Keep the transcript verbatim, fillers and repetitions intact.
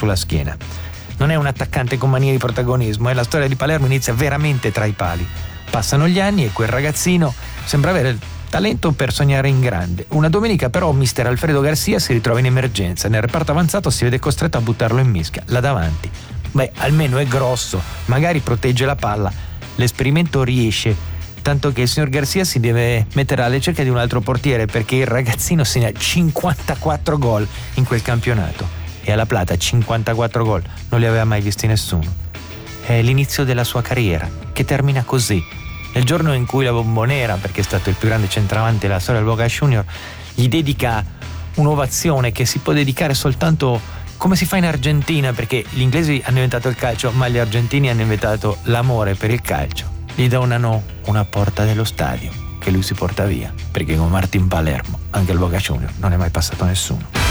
sulla schiena. Non è un attaccante con mania di protagonismo e la storia di Palermo inizia veramente tra i pali. Passano gli anni e quel ragazzino sembra avere il talento per sognare in grande. Una domenica però mister Alfredo Garcia si ritrova in emergenza. Nel reparto avanzato si vede costretto a buttarlo in mischia, là davanti. Beh, almeno è grosso, magari protegge la palla. L'esperimento riesce, tanto che il signor Garcia si deve mettere alla ricerca di un altro portiere perché il ragazzino segna cinquantaquattro gol in quel campionato. E alla Plata cinquantaquattro gol non li aveva mai visti nessuno. È l'inizio della sua carriera, che termina così. Nel giorno in cui la Bombonera, perché è stato il più grande centravanti della storia del Boca Junior, gli dedica un'ovazione che si può dedicare soltanto come si fa in Argentina, perché gli inglesi hanno inventato il calcio, ma gli argentini hanno inventato l'amore per il calcio. Gli donano una porta dello stadio che lui si porta via, perché con Martin Palermo anche il Boca Junior non è mai passato nessuno.